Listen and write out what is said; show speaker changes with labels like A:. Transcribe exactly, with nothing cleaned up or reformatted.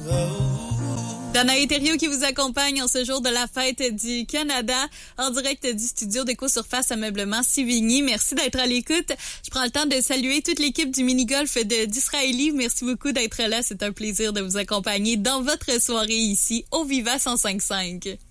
A: Danae Thériault qui vous accompagne en ce jour de la fête du Canada en direct du studio d'Éco-Surface Ameublement Sivigny. Merci d'être à l'écoute. Je prends le temps de saluer toute l'équipe du mini-golf de, d'Israélie. Merci beaucoup d'être là. C'est un plaisir de vous accompagner dans votre soirée ici au Viva cent cinq virgule cinq.